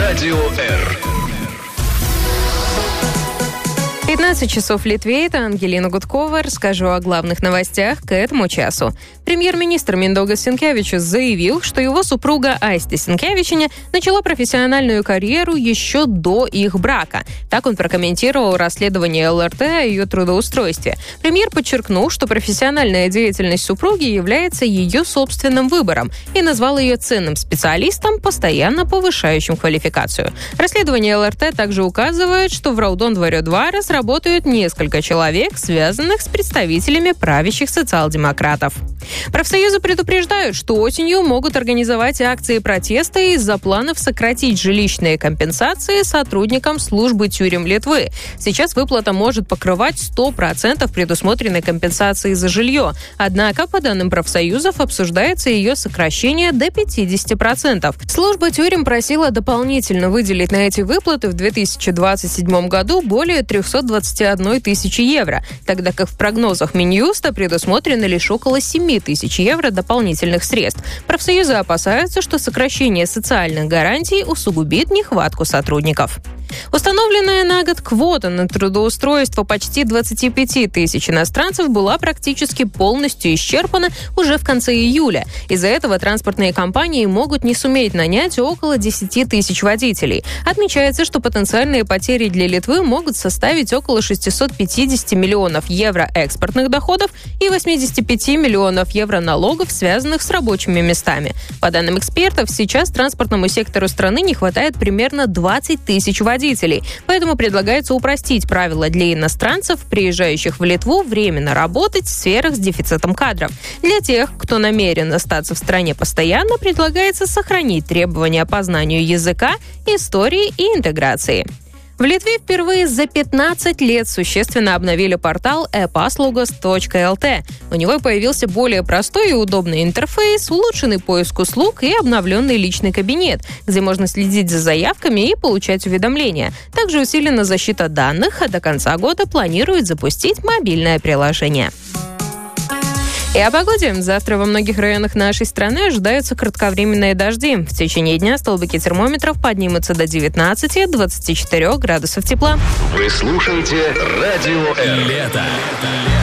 Радио Р. 15 часов в Литве. Это Ангелина Гудкова. Расскажу о главных новостях к этому часу. Премьер-министр Миндаугас Синкевичус заявил, что его супруга Айсти Синкевичине начала профессиональную карьеру еще до их брака. Так он прокомментировал расследование ЛРТ о ее трудоустройстве. Премьер подчеркнул, что профессиональная деятельность супруги является ее собственным выбором и назвал ее ценным специалистом, постоянно повышающим квалификацию. Расследование ЛРТ также указывает, что в Раудон-Дворё-Дварес работают несколько человек, связанных с представителями правящих социал-демократов. Профсоюзы предупреждают, что осенью могут организовать акции протеста из-за планов сократить жилищные компенсации сотрудникам службы тюрем Литвы. Сейчас выплата может покрывать 100% предусмотренной компенсации за жилье. Однако, по данным профсоюзов, обсуждается ее сокращение до 50%. Служба тюрем просила дополнительно выделить на эти выплаты в 2027 году более 321 тысячи евро, тогда как в прогнозах Минюста предусмотрено лишь около 7 тысяч евро дополнительных средств. Профсоюзы опасаются, что сокращение социальных гарантий усугубит нехватку сотрудников. Установленная на год квота на трудоустройство почти 25 тысяч иностранцев была практически полностью исчерпана уже в конце июля. Из-за этого транспортные компании могут не суметь нанять около 10 тысяч водителей. Отмечается, что потенциальные потери для Литвы могут составить около 650 миллионов евро экспортных доходов и 85 миллионов евро налогов, связанных с рабочими местами. По данным экспертов, сейчас транспортному сектору страны не хватает примерно 20 тысяч водителей. Поэтому предлагается упростить правила для иностранцев, приезжающих в Литву, временно работать в сферах с дефицитом кадров. Для тех, кто намерен остаться в стране постоянно, предлагается сохранить требования по знанию языка, истории и интеграции. В Литве впервые за 15 лет существенно обновили портал e-paslaugas.lt. У него появился более простой и удобный интерфейс, улучшенный поиск услуг и обновленный личный кабинет, где можно следить за заявками и получать уведомления. Также усилена защита данных, а до конца года планируют запустить мобильное приложение. И о погоде. Завтра во многих районах нашей страны ожидаются кратковременные дожди. В течение дня столбики термометров поднимутся до 19-24 градусов тепла. Вы слушаете Радио Р. Лето.